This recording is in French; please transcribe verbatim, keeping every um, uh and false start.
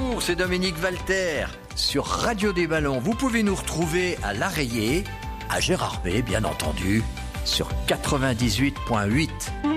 Bonjour, c'est Dominique Walter sur Radio des Ballons. Vous pouvez nous retrouver à l'Arreillé, à Gérardmer bien entendu, sur quatre-vingt-dix-huit virgule huit.